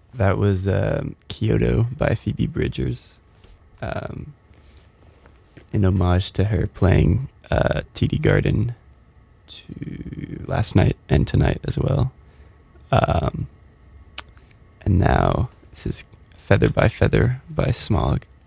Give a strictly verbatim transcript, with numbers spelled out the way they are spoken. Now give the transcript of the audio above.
That was um, Kyoto by Phoebe Bridgers, um, in homage to her playing uh, T D Garden to last night and tonight as well. Um, and now this is Feather by Feather by Smog.